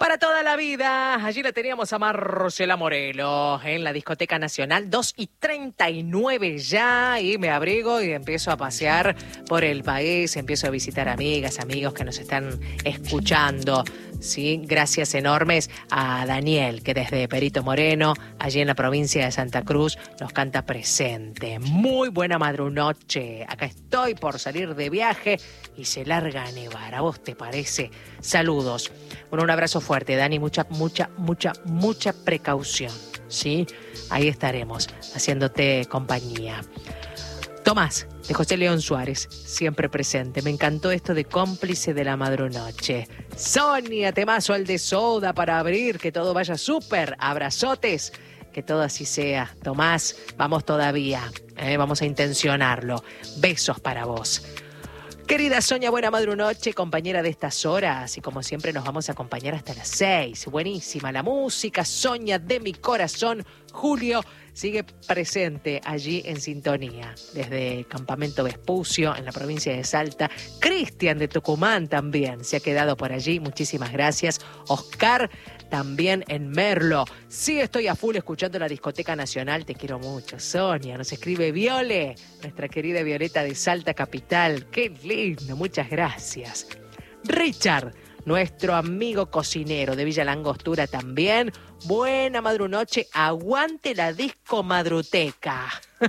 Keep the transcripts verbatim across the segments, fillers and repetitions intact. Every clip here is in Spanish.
Para toda la vida, allí la teníamos a Marcela Morelo en la Discoteca Nacional, dos y treinta y nueve ya, y me abrigo y empiezo a pasear por el país, empiezo a visitar amigas, amigos que nos están escuchando. Sí, gracias enormes a Daniel, que desde Perito Moreno, allí en la provincia de Santa Cruz, nos canta presente. Muy buena madrunoche, acá estoy por salir de viaje y se larga a nevar, ¿a vos te parece? Saludos. Bueno, un abrazo fuerte, Dani, mucha, mucha, mucha, mucha precaución, ¿sí? Ahí estaremos, haciéndote compañía. Tomás, de José León Suárez, siempre presente. Me encantó esto de cómplice de la madrunoche. Sonia, temazo al de Soda para abrir, que todo vaya súper. Abrazotes, que todo así sea. Tomás, vamos todavía, eh, vamos a intencionarlo. Besos para vos. Querida Sonia, buena madrunoche, compañera de estas horas, y como siempre nos vamos a acompañar hasta las seis. Buenísima la música, Sonia de mi corazón. Julio sigue presente allí en sintonía, desde Campamento Vespucio, en la provincia de Salta. Cristian de Tucumán también se ha quedado por allí, muchísimas gracias. Oscar también en Merlo. Sí, estoy a full escuchando la Discoteca Nacional, te quiero mucho, Sonia. Nos escribe Viole, nuestra querida Violeta de Salta Capital. Qué lindo, muchas gracias. Richard, nuestro amigo cocinero de Villa Langostura también. Buena madrunoche, aguante la disco madruteca.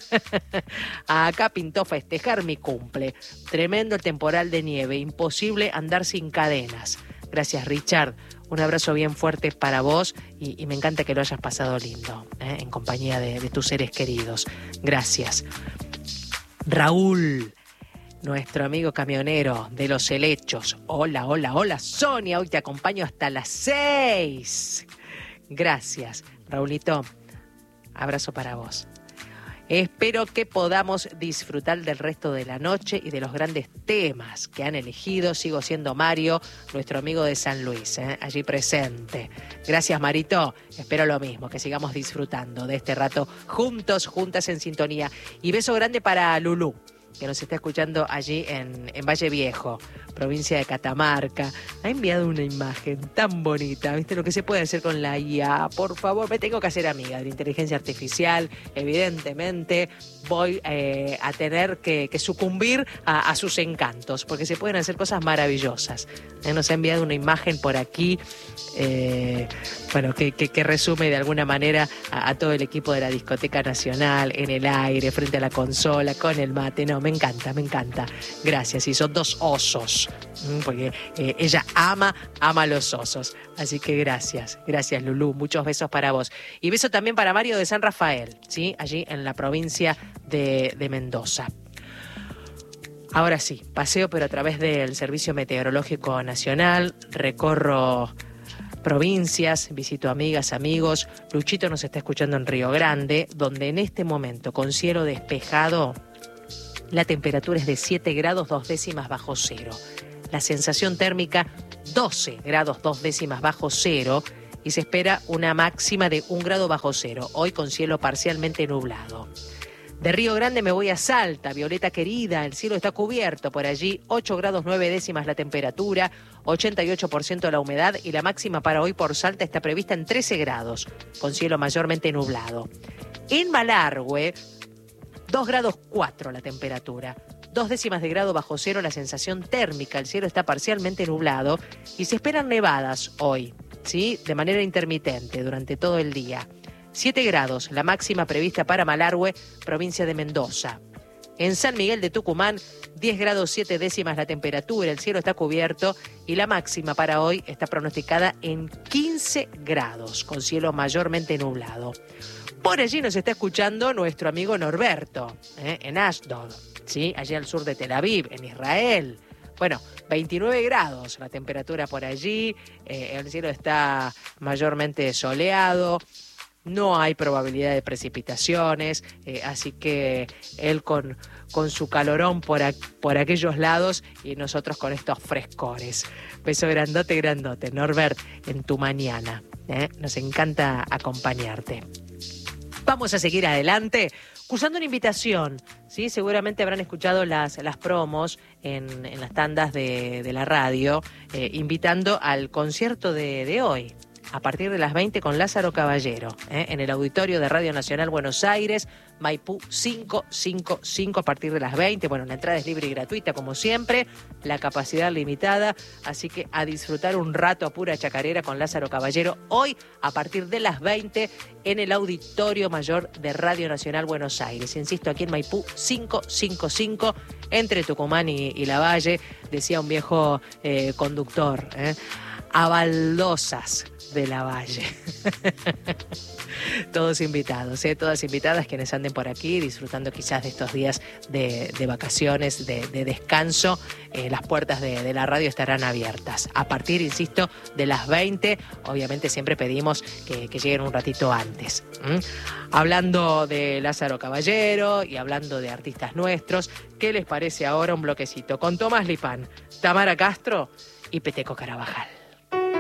Acá pintó festejar mi cumple. Tremendo el temporal de nieve, imposible andar sin cadenas. Gracias, Richard. Un abrazo bien fuerte para vos y, y me encanta que lo hayas pasado lindo, ¿eh? En compañía de, de tus seres queridos. Gracias. Raúl, nuestro amigo camionero de Los Helechos. Hola, hola, hola, Sonia. Hoy te acompaño hasta las seis. Gracias, Raulito. Abrazo para vos. Espero que podamos disfrutar del resto de la noche y de los grandes temas que han elegido. Sigo siendo Mario, nuestro amigo de San Luis, ¿eh? Allí presente. Gracias, Marito. Espero lo mismo, que sigamos disfrutando de este rato juntos, juntas en sintonía. Y beso grande para Lulú, que nos está escuchando allí en, en Valle Viejo, provincia de Catamarca. Ha enviado una imagen tan bonita, ¿viste lo que se puede hacer con la I A? Por favor, me tengo que hacer amiga de la inteligencia artificial, evidentemente. Voy eh, a tener que, que sucumbir a, a sus encantos, porque se pueden hacer cosas maravillosas. Eh, nos ha enviado una imagen por aquí, eh, bueno, que, que, que resume de alguna manera a, a todo el equipo de la Discoteca Nacional, en el aire, frente a la consola, con el mate. No, me encanta, me encanta. Gracias. Y son dos osos, porque eh, ella ama, ama a los osos. Así que gracias, gracias, Lulú. Muchos besos para vos. Y beso también para Mario de San Rafael, ¿sí? Allí en la provincia de, de Mendoza. Ahora sí, paseo pero a través del Servicio Meteorológico Nacional, recorro provincias, visito amigas, amigos. Luchito nos está escuchando en Río Grande, donde en este momento, con cielo despejado, la temperatura es de siete grados dos décimas bajo cero. La sensación térmica doce grados dos décimas bajo cero y se espera una máxima de un grado bajo cero, hoy con cielo parcialmente nublado. De Río Grande me voy a Salta, Violeta querida, el cielo está cubierto por allí, ocho grados nueve décimas la temperatura, ochenta y ocho por ciento la humedad y la máxima para hoy por Salta está prevista en trece grados, con cielo mayormente nublado. En Malargüe, dos grados cuatro la temperatura, dos décimas de grado bajo cero la sensación térmica, el cielo está parcialmente nublado y se esperan nevadas hoy, ¿sí? De manera intermitente durante todo el día. siete grados la máxima prevista para Malargüe, provincia de Mendoza. En San Miguel de Tucumán, diez grados siete décimas la temperatura, el cielo está cubierto y la máxima para hoy está pronosticada en quince grados, con cielo mayormente nublado. Por allí nos está escuchando nuestro amigo Norberto, ¿eh? En Ashdod, ¿sí? Allí al sur de Tel Aviv, en Israel. Bueno, veintinueve grados la temperatura por allí, eh, el cielo está mayormente soleado. No hay probabilidad de precipitaciones, eh, así que él con, con su calorón por, a, por aquellos lados y nosotros con estos frescores. Beso grandote, grandote, Norbert, en tu mañana. ¿eh? Nos encanta acompañarte. Vamos a seguir adelante cursando una invitación, ¿sí? Seguramente habrán escuchado las, las promos en, en las tandas de, de la radio, eh, invitando al concierto de, de hoy, a partir de las veinte con Lázaro Caballero, ¿eh? en el auditorio de Radio Nacional Buenos Aires, Maipú quinientos cincuenta y cinco a partir de las veinte. Bueno, la entrada es libre y gratuita como siempre, la capacidad limitada, así que a disfrutar un rato a pura chacarera con Lázaro Caballero hoy a partir de las veinte en el Auditorio Mayor de Radio Nacional Buenos Aires. Insisto, aquí en Maipú quinientos cincuenta y cinco, entre Tucumán y, y Lavalle, decía un viejo eh, conductor, ¿eh? a baldosas de Lavalle. Todos invitados, ¿eh? Todas invitadas quienes anden por aquí disfrutando quizás de estos días de, de vacaciones, de, de descanso. Eh, las puertas de, de la radio estarán abiertas a partir, insisto, de las veinte. Obviamente siempre pedimos que, que lleguen un ratito antes. ¿Mm? Hablando de Lázaro Caballero y hablando de artistas nuestros, ¿qué les parece ahora un bloquecito con Tomás Lipán, Tamara Castro y Peteco Carabajal?